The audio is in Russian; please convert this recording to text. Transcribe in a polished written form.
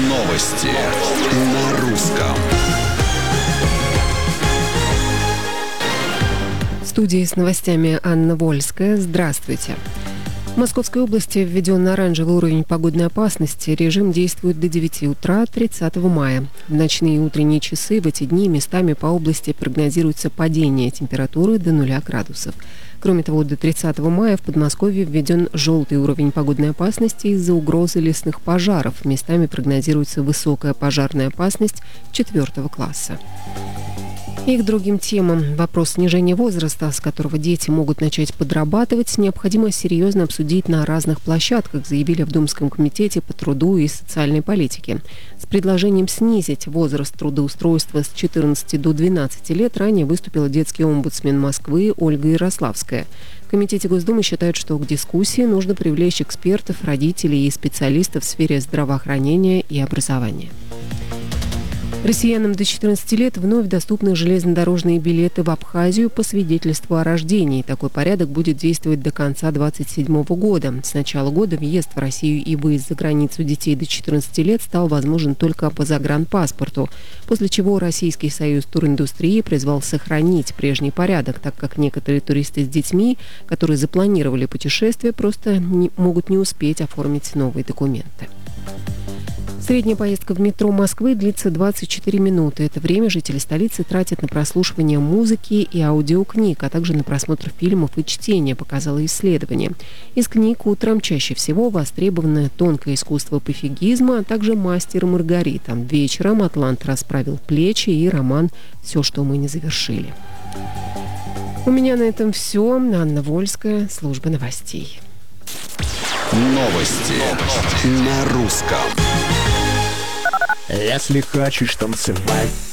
Новости на русском. В студии с новостями Анна Вольская. Здравствуйте. В Московской области введен оранжевый уровень погодной опасности. Режим действует до 9 утра 30 мая. В ночные и утренние часы в эти дни местами по области прогнозируется падение температуры до 0 градусов. Кроме того, до 30 мая в Подмосковье введен желтый уровень погодной опасности из-за угрозы лесных пожаров. Местами прогнозируется высокая пожарная опасность 4 класса. И к другим темам. Вопрос снижения возраста, с которого дети могут начать подрабатывать, необходимо серьезно обсудить на разных площадках, заявили в Думском комитете по труду и социальной политике. С предложением снизить возраст трудоустройства с 14 до 12 лет ранее выступила детский омбудсмен Москвы Ольга Ярославская. В Комитете Госдумы считают, что к дискуссии нужно привлечь экспертов, родителей и специалистов в сфере здравоохранения и образования. Россиянам до 14 лет вновь доступны железнодорожные билеты в Абхазию по свидетельству о рождении. Такой порядок будет действовать до конца 2027 года. С начала года въезд в Россию и выезд за границу детей до 14 лет стал возможен только по загранпаспорту, после чего Российский союз туриндустрии призвал сохранить прежний порядок, так как некоторые туристы с детьми, которые запланировали путешествие, просто могут не успеть оформить новые документы. Средняя поездка в метро Москвы длится 24 минуты. Это время жители столицы тратят на прослушивание музыки и аудиокниг, а также на просмотр фильмов и чтение, показало исследование. Из книг утром чаще всего востребовано «Тонкое искусство пофигизма», а также «Мастер и Маргарита». Вечером «Атлант расправил плечи» и роман «Все, что мы не завершили». У меня на этом все. Анна Вольская, служба новостей. Новости на русском. Если хочешь танцевать,